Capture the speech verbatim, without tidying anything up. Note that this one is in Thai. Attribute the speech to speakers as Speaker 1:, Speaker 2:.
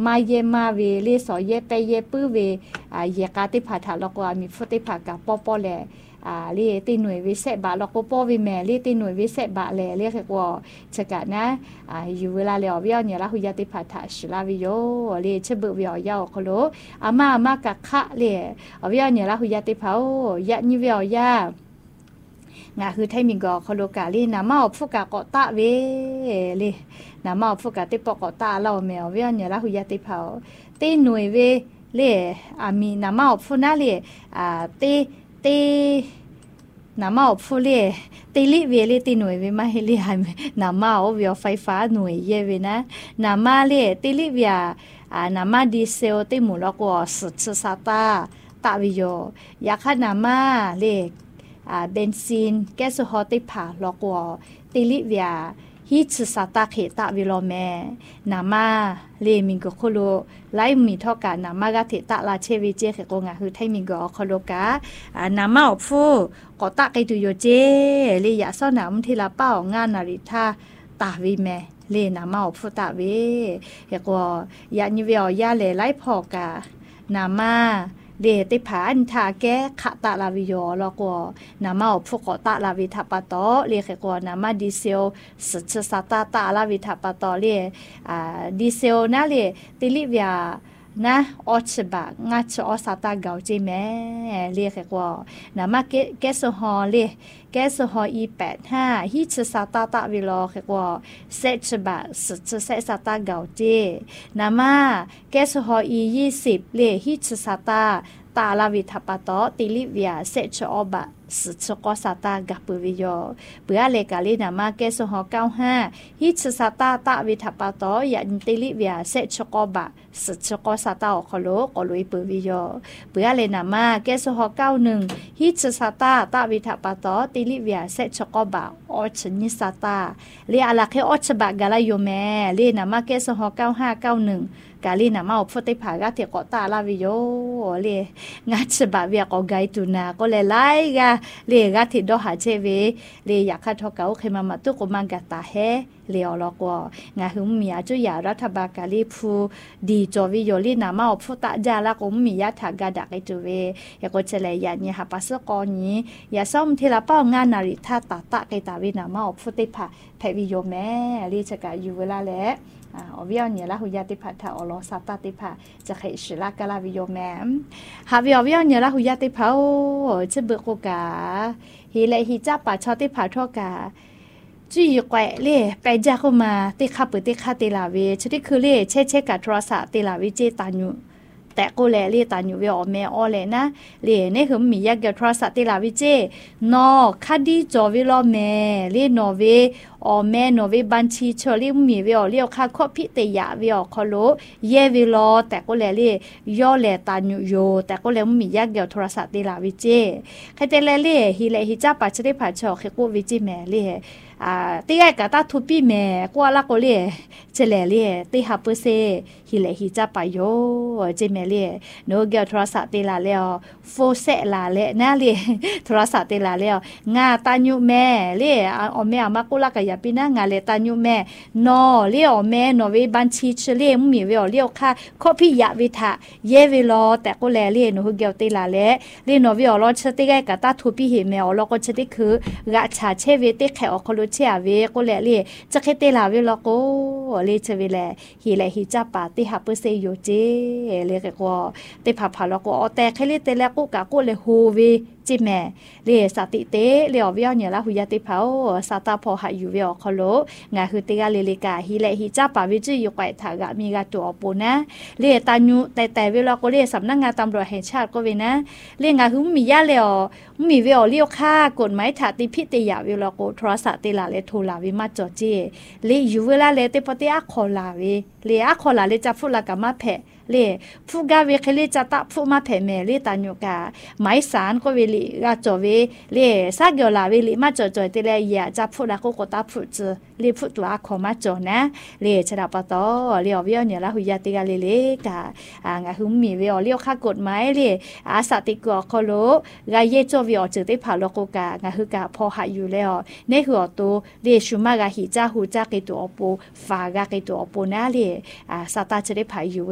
Speaker 1: มาเยมาเวเลสอเยไปเยปื้อเวอ่าเยกาติผาถาแล้วก็มีฟุติผากะปอปอแลอ่าเรียตีหน่วยวิเศษบาลอกปอวิแม่เรียตีหน่วยวิเศษบาแลเรียกว่าชะกะนะอ่าอยู่เวลาแล้ววิอเนี่ยละหุยติผาถาชลาวิโยเรียชะเบวิอยาคโลอามาอามากะคะเรียวิอเนี่ยละหุยติผายะนิวิอยางาคือไทมิงก็คโลกาลีนามาฟุกะกอตะเวเลนามาฟุกะติปกอตะเราแมววิอเนี่ยละหุยติผาตีหน่วยเวเลอามีนามาฟุนาเลอ่าตีตีน้ำมาอบฟูเล่ตีลิเวเลตีหน่วยเวมาเฮลิฮันน้ำมาอบวิวไฟฟ้าหน่วยเยเวนะน้ำมาเล่ตีลิเวียอ่าน้ำมาดีเซลตีหมูลก็สุดสุดสตาตาวิโยอยากให้น้ำมาเล่อ่าเบนซินแก๊สฮอติผ่าลก็ตีลิเวียฮิตสตาเขตาวิโลแม่นามาเลมิงก็โคโลไลมีเท่ากันนามากะเถตะลาเชวิเจเขโกงะคือไทมิงก็โคโลกาอ่านามาอฟูก็ตะไกตุโยเจเลยะซอนามทีละเป้างานนาริทาตาวิแม่เลนามาอฟูตะเวเขโกยะนิเวอยาเลไลพอกานามาเดติผาอันทาแกขะตะลาวิโยแล้วก็นามาอฟุกตะลาวิทาปะตอเรียกว่านามาดีเซลสุดสตาตะลาวิทาปะตอเรียอ่าดีเซลนะเรียติลิเวียนะออชบะงัดออสตาเกาจิแม่เรียกว่านามาเกเกสฮอเรียแกสฮออีแปดห้าฮิชสตาตะวิโลเรียกว่าเซชบะสุดเซสตาเกาจินามาแกสฮออียี่สิบเรียฮิชสตาตาลาวิทาปะตอติลิเวียเซชอบะสุดสกอสตากับปุวิโยเปื่อเลกาลีนามาเกสฮอเก้าห้าฮิชสตาตะวิทาปะตอยันติลิเวียเซชกอบะสุดสกอสตาอคโลกอลุยปุวิโยเปื่อเลนามาเกสฮอเก้าหนึ่งฮิชสตาตะวิทาปะตอติลิเวียเซชกอบะออชนิสตาเลอาลาเคออชบะกาลาโยแมเลนามาเกสฮอเก้าห้าเก้าหนึ่งกาลีนามาอฟุติผากะเถกอตาลาวิโยเลงัดฉบะเวียกอไกตุนาก็เลยไล่กะเลกะถิดอหาเชเวเลอยากคาทอเกาเคมามาตุกมังกะตาเฮเลอลอกงาหึมมีอาจุยารัฐบาลกาลีพูดีจอวิโยลีนามาอฟุตะจาละกุมมียะถากะดักไอตุเวยากอเจเลยยาเนี่ยหาปัสกอนี้ยาซ่อมทีละเป้างานนาริทาตาตะไกตาวินามาอฟุติผาแพวิโยแม่ลีชกะอยู่เวลาแลอ่าอวิอเนี่ยละหุยาติผาถาอลอซาตาติผาจะเขชลากะลาวิโยแมมหาวิอวิอเนี่ยละหุยาติผาโอจะเบิกกาฮีเลฮีจับปาชอติผาทอกาจุยแกวเล่ไปจากเข้ามาติคาปุติคาติลาเวชติคือเล่เชเชกัทรสะติลาวิเจตานุแต่กูแลเรียตาอยู่เวอแม่ออเลยนะเรียนี่คือมียากกับโทรศัพท์ที่ลาวิเจนอคดีจอวิลอแม่เรียนอเวอแม่นอเวบัญชีชอเรียมีเวอเรียกค่าคอพิเตยะเวอคอโลเยวิลอแต่กูแลเรียย่อแลตาอยู่โยแต่กูแลมียากกับโทรศัพท์ที่ลาวิเจใครแต่แลเรียฮิเลฮิจ้าปัจจัยผ่าชอคือกูวิจิแม่เรียอ่าตีไอ้กะตาทุปีแม่กว่าละก็เรียเจเลเรียตีฮับเปเซฮิเลฮิจ้าปะโยเจแม่เรียโนเกลโทรศัพท์ตีลาเลียวโฟเซลาเลนะเรียโทรศัพท์ตีลาเลียวงาตาญูแม่เรียออแม่อามากุลากะยาปินะงาเลตาญูแม่นอเรียอแม่นอเวบัญชีเชเรียมีเวอเรียวค่ะคอพิยะวิทะเยวิลอแต่ก็แลเรียโนเกลตีลาเลเรียนอเวอลอชติไอ้กะตาทุปีเฮแม่อลอก็ชติคือกะชาเชเวติแขอคลุเชียเวก็แลเรียจะเคเตลาเวลอโกเลเชเวแลฮีแลฮิจ้าปาติฮับเปเซโยเจเลกะก็ติผาผาลอโกอแต่เคเลเตแลกุกะกุเลโฮเวจิแม่เรสติเตเลียวเวียวเนี่ยละหุยติเผาสาตาพอหาอยู่เวียวคอโลงาคือติกาเลลิกาฮิเลฮิจ้าปาวิจิอยู่ไกถากะมีกาตัวปูนะเรตาญูแต่แต่เวลาก็เรสำนักงานตำรวจแห่งชาติก็เวนะเรงาคือมียาเลียวมีเวียวเลียวค่ากฎหมายถาติพิติยาเวลาโกโทรศัพท์ติลาเลโทลาวิมาจอจีเลอยู่เวลาเลติปติอะคอลาเวเลอะคอลาเลจะฟุลากะมาเพเลผู้กาเวเคเลจะตะผู้มาแผ่แม่เลตาญูกาหมายสารก็เวลีกาจอเวเลซาเกลาเวลีมาจอจอยเตเลยาจะผู้ละก็กตาผู้จเลผู้ตัวขอมาจอนะเลชะดาปะตอเลอเวียเนี่ยละหุยติกาเลเลกาอ่างาหุมีเวอเลียวค่ากฎหมายเลอาสติกอคอโลกาเยจอเวอจือติผาลโกกางาฮึกาพอหาอยู่แล้วในหัวตัวเลชุมากาหิจ้าหูจ้าเกตัวอปูฟากาเกตัวอปูนะเลอ่าสตาจะได้ผาอยู่